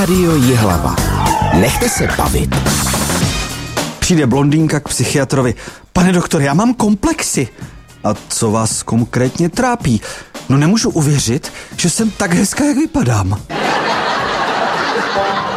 Rádio Jihlava. Nechte se bavit. Přijde blondýnka k psychiatrovi. Pane doktore, já mám komplexy. A co vás konkrétně trápí? No nemůžu uvěřit, že jsem tak hezká, jak vypadám.